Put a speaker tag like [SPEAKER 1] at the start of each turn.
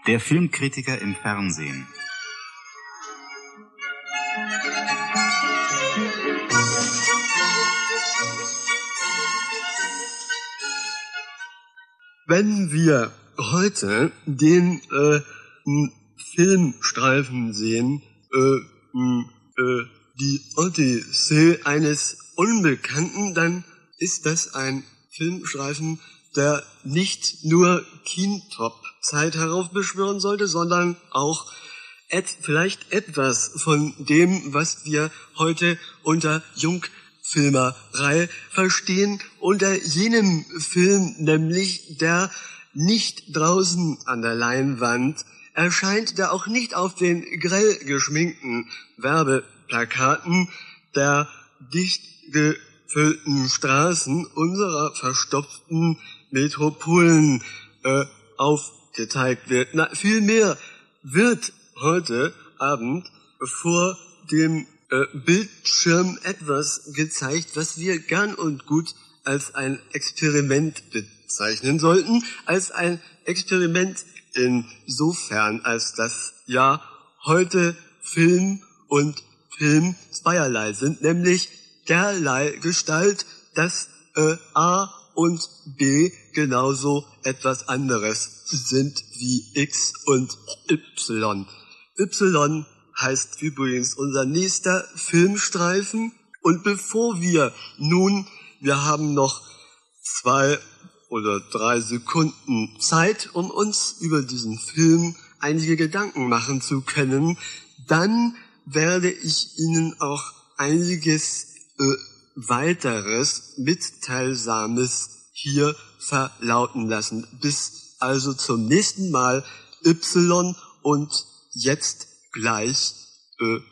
[SPEAKER 1] Der Filmkritiker im Fernsehen.
[SPEAKER 2] Wenn wir heute den Filmstreifen sehen, die Odyssee eines Unbekannten, dann ist das ein Filmstreifen, der nicht nur Kintop-Zeit heraufbeschwören sollte, sondern auch vielleicht etwas von dem, was wir heute unter Jungfilmerei verstehen, unter jenem Film nämlich, der nicht draußen an der Leinwand erscheint, der auch nicht auf den grell geschminkten Werbeplakaten der dicht gefüllten Straßen unserer verstopften Metropolen aufgezeigt wird. Vielmehr wird heute Abend vor dem Bildschirm etwas gezeigt, was wir gern und gut als ein Experiment bezeichnen sollten, als ein Experiment insofern, als dass ja heute Film und Film zweierlei sind, nämlich derlei Gestalt, dass A und B genauso etwas anderes sind wie X und Y. Y heißt übrigens unser nächster Filmstreifen. Und bevor wir haben noch 2 oder 3 Sekunden Zeit, um uns über diesen Film einige Gedanken machen zu können, dann werde ich Ihnen auch einiges weiteres Mitteilsames hier verlauten lassen. Bis also zum nächsten Mal Y und jetzt gleich